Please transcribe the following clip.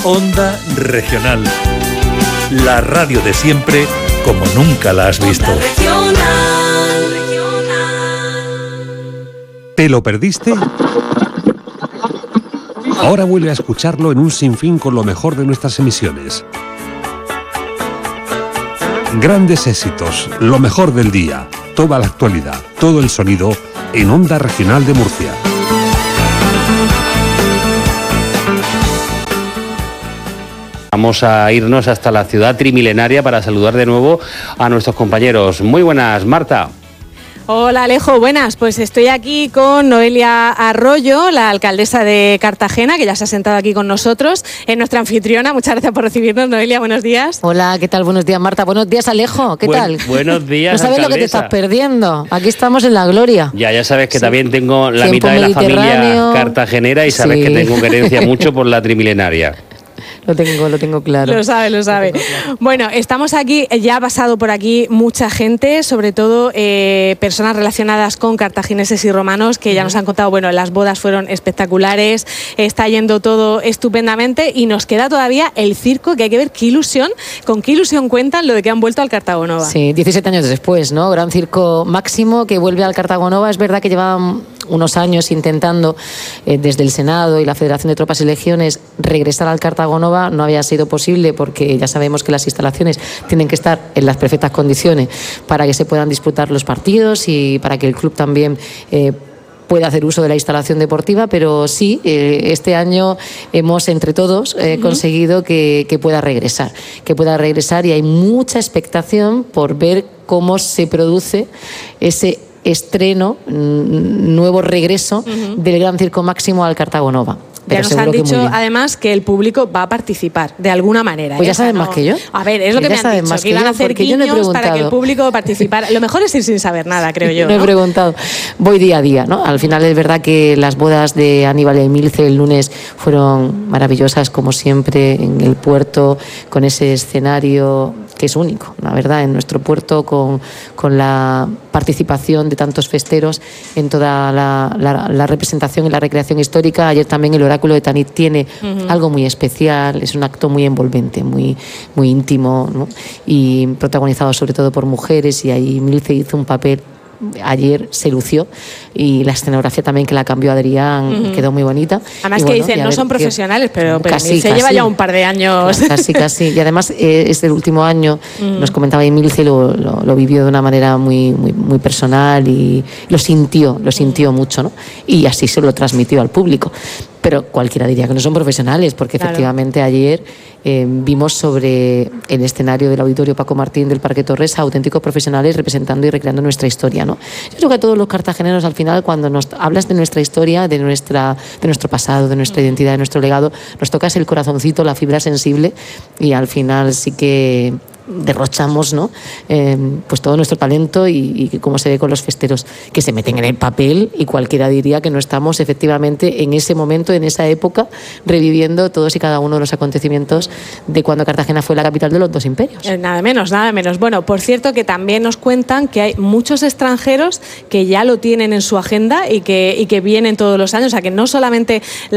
Onda Regional. La radio de siempre como nunca la has visto. ¿Te lo perdiste? Ahora vuelve a escucharlo en un sinfín con lo mejor de nuestras emisiones. Grandes éxitos, lo mejor del día, toda la actualidad, todo el sonido en Onda Regional de Murcia. Vamos a irnos hasta la ciudad trimilenaria para saludar de nuevo a nuestros compañeros. Muy buenas, Marta. Hola Alejo, buenas. Pues estoy aquí con Noelia Arroyo, la alcaldesa de Cartagena, que ya se ha sentado aquí con nosotros, es nuestra anfitriona. Muchas gracias por recibirnos, Noelia, buenos días. Hola, ¿qué tal? Buenos días, Marta. Buenos días, Alejo, ¿qué tal? Buenos días, no sabes alcaldesa. Lo que te estás perdiendo. Aquí estamos en la gloria. Ya sabes que sí. También tengo la Tiempo mitad de la familia cartagenera y sabes sí. que tengo querencia mucho por la trimilenaria. Lo tengo claro. Lo sabe. Claro. Bueno, estamos aquí, ya ha pasado por aquí mucha gente, sobre todo personas relacionadas con cartagineses y romanos, que ya nos han contado, bueno, las bodas fueron espectaculares, está yendo todo estupendamente y nos queda todavía el circo, que hay que ver con qué ilusión cuentan lo de que han vuelto al Cartagonova. Sí, 17 años después, ¿no? Gran circo Máximo que vuelve al Cartagonova. Es verdad que llevaban unos años intentando, desde el Senado y la Federación de Tropas y Legiones, regresar al Cartagonova. No había sido posible porque ya sabemos que las instalaciones tienen que estar en las perfectas condiciones para que se puedan disputar los partidos y para que el club también pueda hacer uso de la instalación deportiva, pero sí, este año hemos entre todos conseguido que pueda regresar y hay mucha expectación por ver cómo se produce ese estreno, nuevo regreso del Gran Circo Máximo al Cartagonova. Ya nos han dicho además que el público va a participar de alguna manera. Pues ya saben más que yo. A ver, es lo que me han dicho, que iban a hacer guiños para que el público participara. Lo mejor es ir sin saber nada, creo yo. No he preguntado. Voy día a día, ¿no? Al final es verdad que las bodas de Aníbal y Emilce el lunes fueron maravillosas, como siempre, en el puerto, con ese escenario que es único, la verdad, en nuestro puerto, con la participación de tantos festeros en toda la representación y la recreación histórica. Ayer también el Oráculo de Tanit tiene algo muy especial, es un acto muy envolvente, muy íntimo, ¿no? Y protagonizado sobre todo por mujeres, y ahí Milce hizo un papel. Ayer se lució y la escenografía también, que la cambió Adrián, quedó muy bonita. Además, que dicen, no son profesionales, pero casi, se lleva ya un par de años. Casi. Y además es el último año, nos comentaba Emilce, lo vivió de una manera muy personal y lo sintió mucho, ¿no? Y así se lo transmitió al público. Pero cualquiera diría que no son profesionales, porque efectivamente ayer vimos sobre el escenario del Auditorio Paco Martín del Parque Torres a auténticos profesionales representando y recreando nuestra historia, ¿no? Yo creo que a todos los cartageneros, al final, cuando nos hablas de nuestra historia, de nuestro pasado, de nuestra identidad, de nuestro legado, nos tocas el corazoncito, la fibra sensible, y al final sí que derrochamos, ¿no? Pues todo nuestro talento y como se ve con los festeros que se meten en el papel, y cualquiera diría que no estamos efectivamente en ese momento, en esa época, reviviendo todos y cada uno de los acontecimientos de cuando Cartagena fue la capital de los dos imperios. Nada menos. Bueno, por cierto, que también nos cuentan que hay muchos extranjeros que ya lo tienen en su agenda y que vienen todos los años, o sea que no solamente